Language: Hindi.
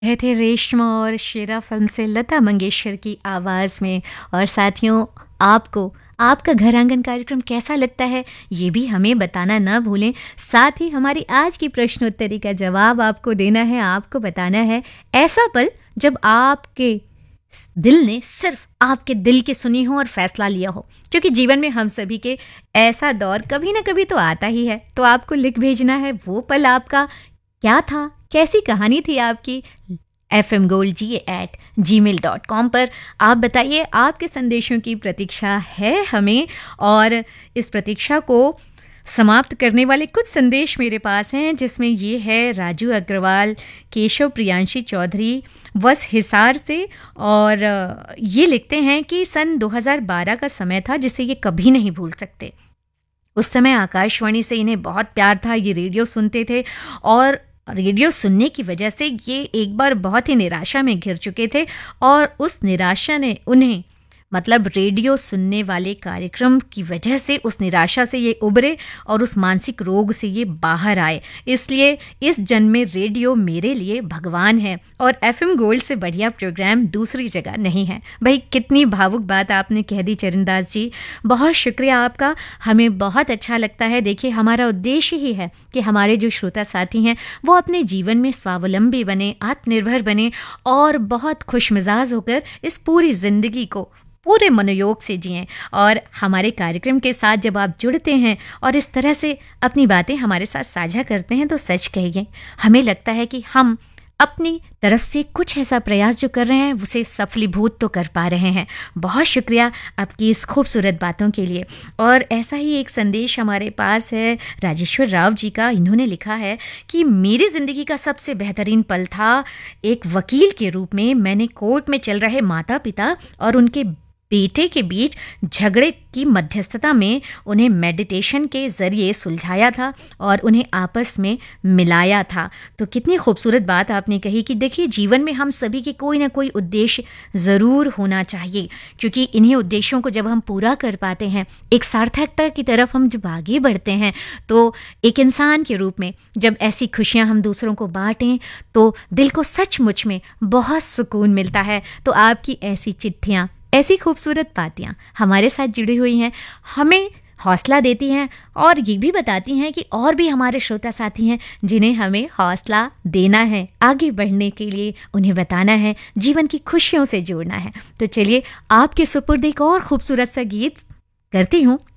रहे थे रेशमा और शेरा फिल्म से लता मंगेशकर की आवाज़ में। और साथियों, आपको आपका घर आंगन कार्यक्रम कैसा लगता है ये भी हमें बताना ना भूलें। साथ ही हमारी आज की प्रश्नोत्तरी का जवाब आपको देना है, आपको बताना है ऐसा पल जब आपके दिल ने सिर्फ आपके दिल की सुनी हो और फैसला लिया हो। क्योंकि जीवन में हम सभी के ऐसा दौर कभी ना कभी तो आता ही है। तो आपको लिख भेजना है वो पल आपका क्या था, कैसी कहानी थी आपकी। fmgoldg@gmail.com पर आप बताइए। आपके संदेशों की प्रतीक्षा है हमें, और इस प्रतीक्षा को समाप्त करने वाले कुछ संदेश मेरे पास हैं, जिसमें ये है राजू अग्रवाल, केशव प्रियांशी चौधरी वस हिसार से, और ये लिखते हैं कि सन 2012 का समय था जिसे ये कभी नहीं भूल सकते। उस समय आकाशवाणी से इन्हें बहुत प्यार था, ये रेडियो सुनते थे और रेडियो सुनने की वजह से ये एक बार बहुत ही निराशा में घिर चुके थे, और उस निराशा ने उन्हें, मतलब रेडियो सुनने वाले कार्यक्रम की वजह से उस निराशा से ये उभरे और उस मानसिक रोग से ये बाहर आए। इसलिए इस जन्म में रेडियो मेरे लिए भगवान है और एफएम गोल्ड से बढ़िया प्रोग्राम दूसरी जगह नहीं है। भाई कितनी भावुक बात आपने कह दी चरणदास जी, बहुत शुक्रिया आपका। हमें बहुत अच्छा लगता है। देखिए, हमारा उद्देश्य ही है कि हमारे जो श्रोता साथी हैं वो अपने जीवन में स्वावलंबी बने, आत्मनिर्भर बने और बहुत खुशमिजाज होकर इस पूरी जिंदगी को पूरे मनोयोग से जिएं। और हमारे कार्यक्रम के साथ जब आप जुड़ते हैं और इस तरह से अपनी बातें हमारे साथ साझा करते हैं तो सच कहिए, हमें लगता है कि हम अपनी तरफ से कुछ ऐसा प्रयास जो कर रहे हैं उसे सफलीभूत तो कर पा रहे हैं। बहुत शुक्रिया आपकी इस खूबसूरत बातों के लिए। और ऐसा ही एक संदेश हमारे पास है राजेश्वर राव जी का। इन्होंने लिखा है कि मेरी ज़िंदगी का सबसे बेहतरीन पल था एक वकील के रूप में। मैंने कोर्ट में चल रहे माता पिता और उनके बेटे के बीच झगड़े की मध्यस्थता में उन्हें मेडिटेशन के ज़रिए सुलझाया था और उन्हें आपस में मिलाया था। तो कितनी खूबसूरत बात आपने कही कि देखिए, जीवन में हम सभी के कोई ना कोई उद्देश्य ज़रूर होना चाहिए, क्योंकि इन्हीं उद्देश्यों को जब हम पूरा कर पाते हैं, एक सार्थकता की तरफ हम जब आगे बढ़ते हैं, तो एक इंसान के रूप में जब ऐसी खुशियाँ हम दूसरों को बांटें तो दिल को सचमुच में बहुत सुकून मिलता है। तो आपकी ऐसी चिट्ठियाँ, ऐसी खूबसूरत बातियाँ हमारे साथ जुड़ी हुई हैं, हमें हौसला देती हैं और ये भी बताती हैं कि और भी हमारे श्रोता साथी हैं जिन्हें हमें हौसला देना है, आगे बढ़ने के लिए उन्हें बताना है, जीवन की खुशियों से जोड़ना है। तो चलिए, आपके सुपुर्द एक और खूबसूरत सा गीत करती हूँ